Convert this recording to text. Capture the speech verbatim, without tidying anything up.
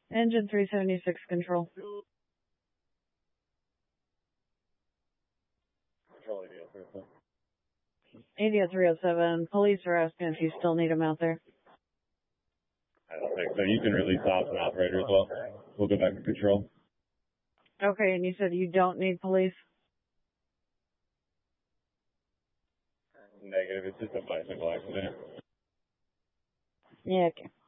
Engine three seventy-six control. Control eighty oh three oh seven. eighty oh three oh seven. Police are asking if you still need them out there. I don't think so. You can release ops and operator as well. We'll go back to control. Okay, and you said you don't need police? Negative. It's just a bicycle accident. Yeah, okay.